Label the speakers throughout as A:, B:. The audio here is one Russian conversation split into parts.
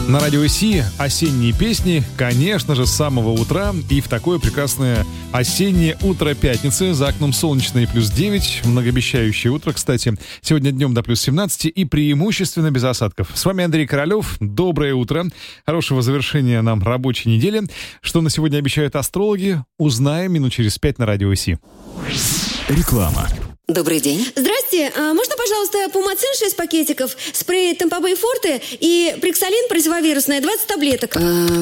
A: На радио Си осенние песни, конечно же, с самого утра. И в такое прекрасное осеннее утро пятницы. За окном солнечное плюс 9. Многообещающее утро, кстати. Сегодня днем до плюс 17 и преимущественно без осадков. С вами Андрей Королев. Доброе утро. Хорошего завершения нам рабочей недели. Что на сегодня обещают астрологи, узнаем минут через 5 на радио Си.
B: Реклама.
C: Добрый день.
D: Здрасте. Можно, пожалуйста, Пумацин 6 пакетиков, спрей Тампобей Форте и Приксалин противовирусное 20 таблеток?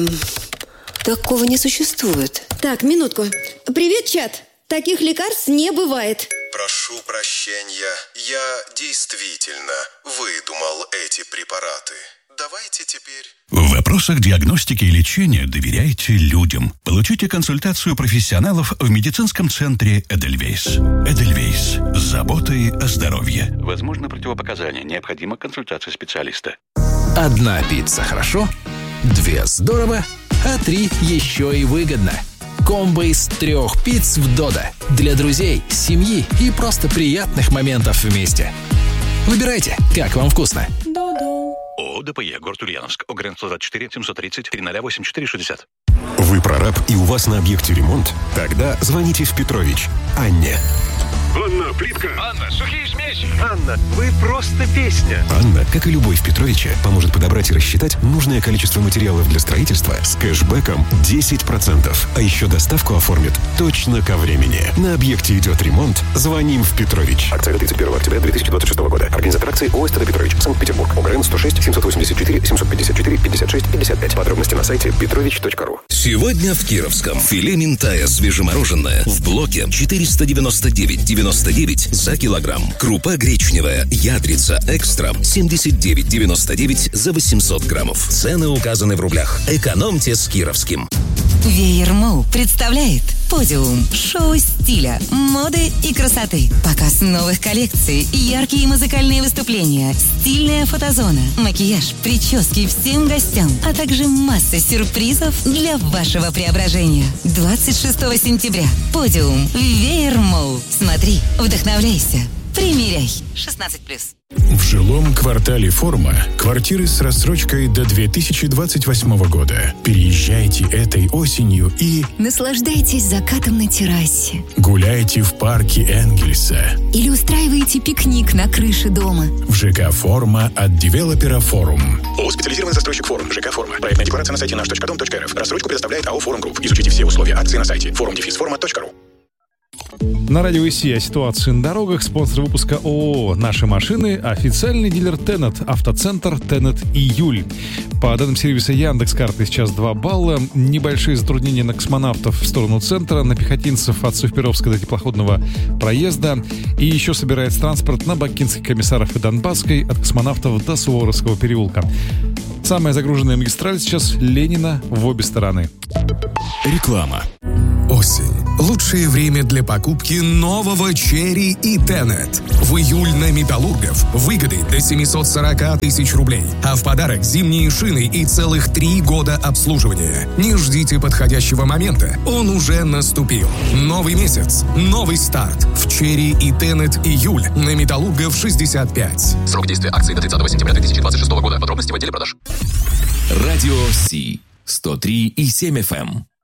C: Такого не существует.
D: Так, минутку. Привет, чат. Таких лекарств не бывает.
E: Прошу прощения, я действительно выдумал эти препараты. Давайте теперь...
B: В вопросах диагностики и лечения доверяйте людям. Получите консультацию профессионалов в медицинском центре «Эдельвейс». «Эдельвейс» с заботой о здоровье. Возможно, противопоказания. Необходима консультация специалиста.
F: 1 пицца хорошо, 2 здорово, а 3 еще и выгодно. Комбо из 3 пиц в Додо. Для друзей, семьи и просто приятных моментов вместе. Выбирайте, как вам вкусно.
B: ООО ДПЕ, город Ульяновск, ОГРН 124 730 308 60.
G: Вы прораб и у вас на объекте ремонт? Тогда звоните в Петрович. Анне.
H: Анна, плитка.
I: Анна, сухие смеси.
H: Анна, вы просто песня.
G: Анна, как и любой в Петровиче, поможет подобрать и рассчитать нужное количество материалов для строительства с кэшбэком 10%. А еще доставку оформит точно ко времени. На объекте идет ремонт, звоним в Петрович. Акция до 31 октября 2026 года. Организатор акции ООО «СТД Петрович», Санкт-Петербург. ОГРН 106 784 754 56 55. Подробности на сайте petrovich.ru.
J: Сегодня в Кировском филе минтая свежемороженое в блоке 499,99 за килограмм. Крупа гречневая ядрица экстра 79,99 за 800 граммов. Цены указаны в рублях. Экономьте с Кировским.
K: Веер Молл представляет подиум, шоу стиля, моды и красоты. Показ новых коллекций, яркие музыкальные выступления, стильная фотозона, макияж, прически всем гостям, а также масса сюрпризов для вашего преображения. 26 сентября. Подиум. Веер Молл. Смотри, вдохновляйся, примеряй. 16+.
L: В жилом квартале «Форма» квартиры с рассрочкой до 2028 года. Переезжайте этой осенью и...
M: наслаждайтесь закатом на террасе.
L: Гуляйте в парке Энгельса.
M: Или устраиваете пикник на крыше дома.
L: В ЖК «Форма» от девелопера «Форум».
N: ООО «Специализированный застройщик Форум». ЖК «Форма». Проектная декларация на сайте наш.дом.рф. Рассрочку предоставляет АО «Форум Групп». Изучите все условия акции на сайте forum-forma.ru.
A: На радио Си о ситуации на дорогах. Спонсор выпуска ООО «Наши машины», официальный дилер Тенет, автоцентр Тенет Июль. По данным сервиса Яндекс.Карты сейчас 2 балла. Небольшие затруднения на космонавтов в сторону центра, на пехотинцев от Суфьперовска до теплоходного проезда. И еще собирается транспорт на Бакинских комиссаров и Донбасской от космонавтов до Суворовского переулка. Самая загруженная магистраль сейчас Ленина в обе стороны.
B: Реклама.
O: Осень. Лучшее время для покупки нового Черри и Тенет. В июль на Металлургов выгоды до 740 тысяч рублей. А в подарок зимние шины и целых 3 года обслуживания. Не ждите подходящего момента. Он уже наступил. Новый месяц. Новый старт. В Черри и Тенет июль на Металлургов 65.
P: Срок действия акции до 30 сентября 2026 года. Подробности в отделе продаж.
J: Радио Си 103,7 FM.